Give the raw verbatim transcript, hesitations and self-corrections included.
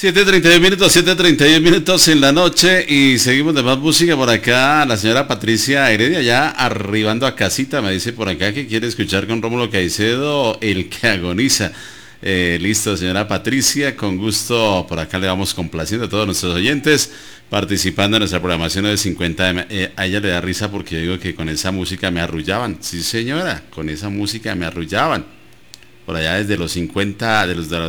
siete treinta y uno minutos, siete treinta y uno minutos en la noche y seguimos de más música por acá. La señora Patricia Heredia ya arribando a casita, me dice por acá que quiere escuchar con Rómulo Caicedo, El que agoniza. Eh, listo, señora Patricia, con gusto por acá le vamos complaciendo a todos nuestros oyentes participando en nuestra programación de cincuenta eme. Eh, a ella le da risa porque yo digo que con esa música me arrullaban. Sí, señora, con esa música me arrullaban. Por allá desde los cincuenta, de los, de